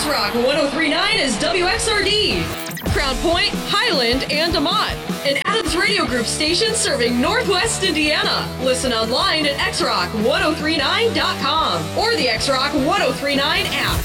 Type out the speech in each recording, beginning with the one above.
X-Rock 1039 is WXRD. Crown Point, Highland, and DeMott. An Adams Radio Group station serving Northwest Indiana. Listen online at xrock1039.com or the X-Rock 1039 app.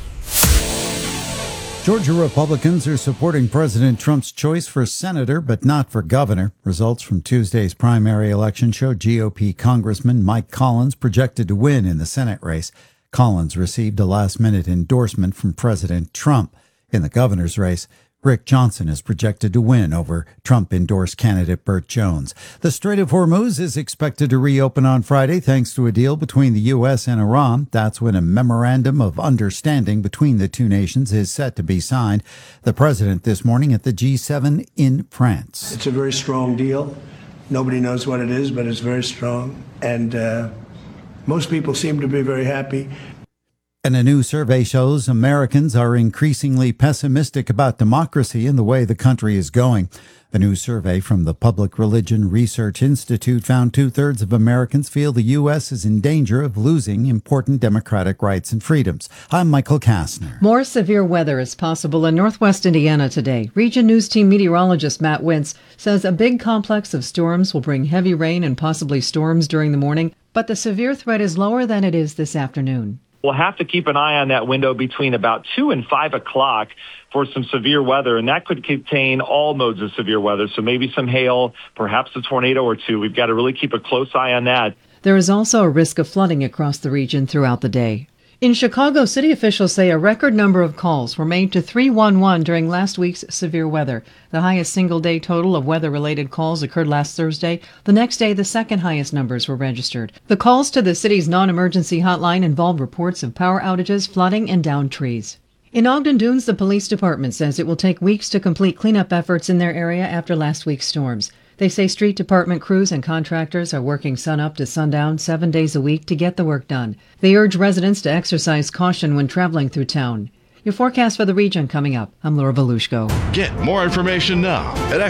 Georgia Republicans are supporting President Trump's choice for senator, but not for governor. Results from Tuesday's primary election show GOP Congressman Mike Collins projected to win in the Senate race. Collins received a last-minute endorsement from President Trump. In the governor's race, Rick Johnson is projected to win over Trump-endorsed candidate Burt Jones. The Strait of Hormuz is expected to reopen on Friday thanks to a deal between the U.S. and Iran. That's when a memorandum of understanding between the two nations is set to be signed. The president this morning at the G7 in France. It's a very strong deal. Nobody knows what it is, but it's very strong. And most people seem to be very happy. And a new survey shows Americans are increasingly pessimistic about democracy and the way the country is going. A new survey from the Public Religion Research Institute found 2/3 of Americans feel the U.S. is in danger of losing important democratic rights and freedoms. I'm Michael Kastner. More severe weather is possible in northwest Indiana today. Region News Team meteorologist Matt Wentz says a big complex of storms will bring heavy rain and possibly storms during the morning, but the severe threat is lower than it is this afternoon. We'll have to keep an eye on that window between about 2 and 5 o'clock for some severe weather, and that could contain all modes of severe weather. So maybe some hail, perhaps a tornado or two. We've got to really keep a close eye on that. There is also a risk of flooding across the region throughout the day. In Chicago, city officials say a record number of calls were made to 311 during last week's severe weather. The highest single-day total of weather-related calls occurred last Thursday. The next day, the second highest numbers were registered. The calls to the city's non-emergency hotline involved reports of power outages, flooding, and downed trees. In Ogden Dunes, the police department says it will take weeks to complete cleanup efforts in their area after last week's storms. They say street department crews and contractors are working sunup to sundown 7 days a week to get the work done. They urge residents to exercise caution when traveling through town. Your forecast for the region coming up. I'm Laura Belushko. Get more information now at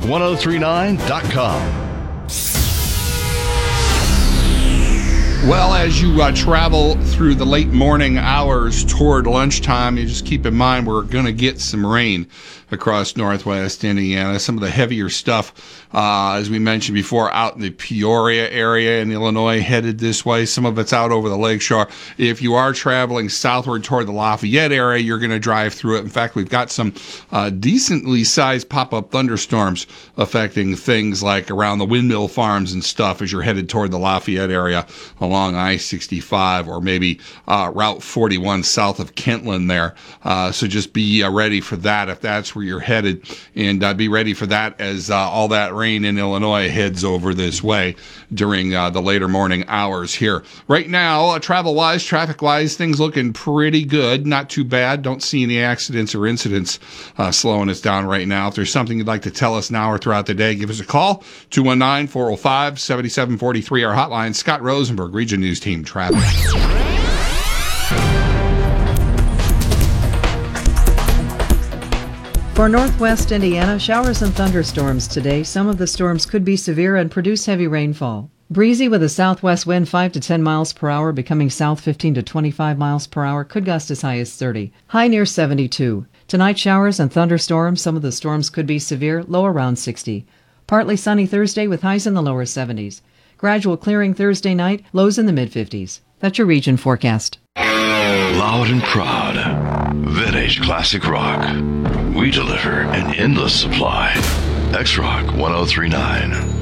xrock1039.com. Well, as you travel through the late morning hours toward lunchtime, you just keep in mind we're going to get some rain across northwest Indiana. Some of the heavier stuff, as we mentioned before, out in the Peoria area in Illinois, headed this way. Some of it's out over the lakeshore. If you are traveling southward toward the Lafayette area, you're going to drive through it. In fact, we've got some decently sized pop-up thunderstorms affecting things like around the windmill farms and stuff as you're headed toward the Lafayette area along I-65 or maybe Route 41 south of Kentland there. So just be ready for that if that's where you're headed, and be ready for that as all that rain in Illinois heads over this way during the later morning hours here. Right now, travel-wise, traffic-wise, things looking pretty good. Not too bad. Don't see any accidents or incidents slowing us down right now. If there's something you'd like to tell us now or throughout the day, give us a call. 219-405-7743, our hotline. Scott Rosenberg, Region News Team Traffic. For northwest Indiana, showers and thunderstorms today. Some of the storms could be severe and produce heavy rainfall. Breezy with a southwest wind 5 to 10 miles per hour, becoming south 15 to 25 miles per hour, could gust as high as 30. High near 72. Tonight, showers and thunderstorms. Some of the storms could be severe, low around 60. Partly sunny Thursday with highs in the lower 70s. Gradual clearing Thursday night, lows in the mid-50s. That's your region forecast. Loud and proud. Vintage classic rock. We deliver an endless supply. X-Rock 1039.